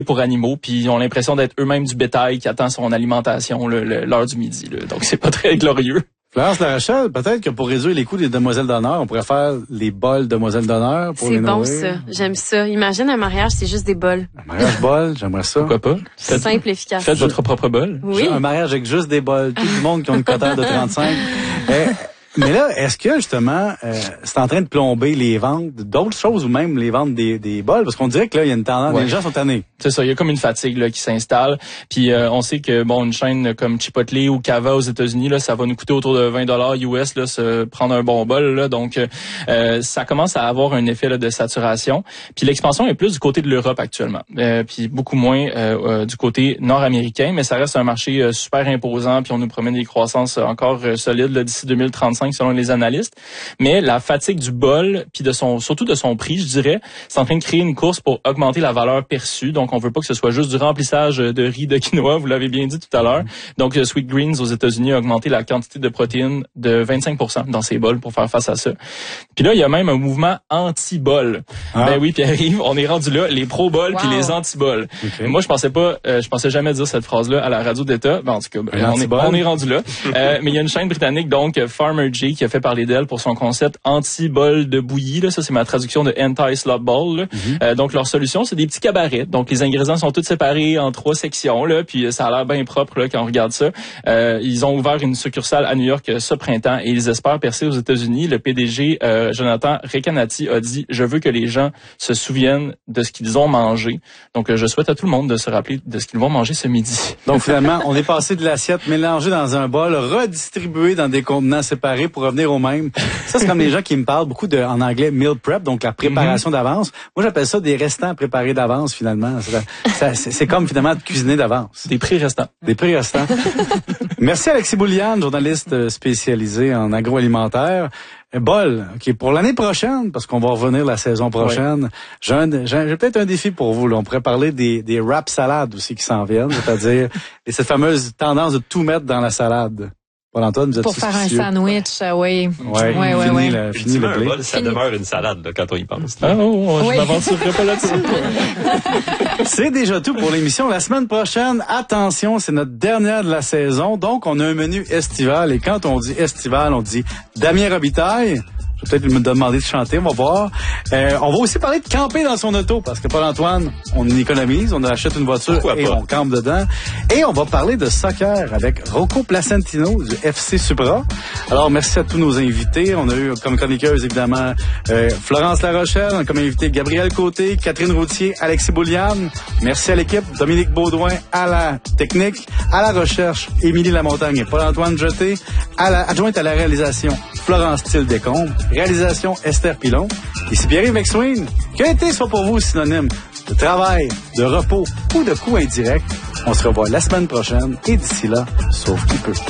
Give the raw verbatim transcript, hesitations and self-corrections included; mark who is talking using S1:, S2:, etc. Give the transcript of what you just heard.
S1: pour animaux, puis ils ont l'impression d'être eux-mêmes du bétail qui attend son alimentation le, le, l'heure du midi. Là. Donc, c'est pas très glorieux.
S2: Florence Larochelle, peut-être que pour réduire les coûts des demoiselles d'honneur, on pourrait faire les bols demoiselles d'honneur pour
S3: c'est
S2: les nourrir.
S3: C'est bon, ça. J'aime ça. Imagine un mariage, c'est juste des bols.
S2: Un mariage bol, j'aimerais ça.
S1: Pourquoi pas?
S3: C'est simple, efficace.
S1: Faites votre propre bol.
S3: Oui.
S2: Un mariage avec juste des bols. Tout le monde qui a une cotère de trente-cinq. Eh, mais là, est-ce que, justement, euh, c'est en train de plomber les ventes d'autres choses ou même les ventes des, des bols? Parce qu'on dirait que là, il y a une tendance, ouais. Les gens sont tannés.
S1: C'est ça, il y a comme une fatigue là qui s'installe. Puis euh, on sait que bon une chaîne comme Chipotle ou Cava aux États-Unis là, ça va nous coûter autour de vingt dollars U S là, se prendre un bon bol là. Donc euh, ça commence à avoir un effet là, de saturation. Puis l'expansion est plus du côté de l'Europe actuellement. Euh, puis beaucoup moins euh, euh, du côté nord-américain, mais ça reste un marché euh, super imposant. Puis on nous promet des croissances encore euh, solides là, d'ici deux mille trente-cinq selon les analystes. Mais la fatigue du bol, puis de son surtout de son prix, je dirais, c'est en train de créer une course pour augmenter la valeur perçue. Donc on veut pas que ce soit juste du remplissage de riz de quinoa, vous l'avez bien dit tout à l'heure. Donc Sweet Greens aux États-Unis a augmenté la quantité de protéines de vingt-cinq pour cent dans ses bols pour faire face à ça. Puis là, il y a même un mouvement anti-bol. Ah. Ben oui, Pierre-Yves, on est rendu là, les pro-bols puis wow. Les anti-bols. Okay. Moi, je pensais pas, euh, je pensais jamais dire cette phrase-là à la radio d'État. Ben, en tout cas, ben, on, est, on est rendu là. euh, mais il y a une chaîne britannique, donc Farmer J, qui a fait parler d'elle pour son concept anti-bol de bouillie. Là, ça, c'est ma traduction de anti-slop bowl. Là. Mm-hmm. Euh, donc leur solution, c'est des petits cabarets. Donc les ingrédients sont tous séparés en trois sections là, puis ça a l'air bien propre là quand on regarde ça. Euh, ils ont ouvert une succursale à New York ce printemps et ils espèrent percer aux États-Unis. Le P D G euh, Jonathan Recanati a dit: "Je veux que les gens se souviennent de ce qu'ils ont mangé." Donc euh, je souhaite à tout le monde de se rappeler de ce qu'ils vont manger ce midi.
S2: Donc finalement, on est passé de l'assiette mélangée dans un bol, redistribuée dans des contenants séparés pour revenir au même. Ça, c'est comme les gens qui me parlent beaucoup de, en anglais, meal prep, donc la préparation mm-hmm. d'avance. Moi, j'appelle ça des restants préparés d'avance finalement. C'est, c'est, c'est comme finalement de cuisiner d'avance.
S1: Des pré-restants.
S2: Des pré-restants. Merci Alexis Bouliane, journaliste spécialisé en agroalimentaire. Bol, OK, pour l'année prochaine, parce qu'on va revenir la saison prochaine, ouais. j'ai, un, j'ai, j'ai peut-être un défi pour vous. Là. On pourrait parler des, des wrap salades aussi qui s'en viennent, c'est-à-dire et cette fameuse tendance de tout mettre dans la salade. Paul-Antoine, vous êtes
S4: pour faire un sandwich, euh, oui.
S2: Oui, oui, oui. Fini,
S4: oui.
S2: Le, fini le blé.
S5: Bol, ça demeure une salade là, quand on y pense.
S1: Ah, oh, oh, oui. Je m'aventurerai pas là-dessus.
S2: C'est déjà tout pour l'émission. La semaine prochaine, attention, c'est notre dernière de la saison. Donc, on a un menu estival. Et quand on dit estival, on dit Damien Robitaille. Je vais peut-être me demander de chanter, on va voir. Euh, on va aussi parler de camper dans son auto, parce que Paul-Antoine, on économise, on achète une voiture Pourquoi et pas? On campe dedans. Et on va parler de soccer avec Rocco Placentino du F C Supra. Alors, merci à tous nos invités. On a eu comme chroniqueuse, évidemment, euh, Florence Larochelle, comme invité Gabriel Côté, Catherine Routier, Alexis Bouliane. Merci à l'équipe, Dominique Baudouin à la technique, à la recherche, Émilie Lamontagne et Paul-Antoine Jeté, à la, adjointe à la réalisation, Florence Thiel-Descombes. Réalisation Esther Pilon. Ici Pierre-Yves McSween. Que l'été soit pour vous synonyme de travail, de repos ou de coûts indirects. On se revoit la semaine prochaine et d'ici là, sauf qui peut.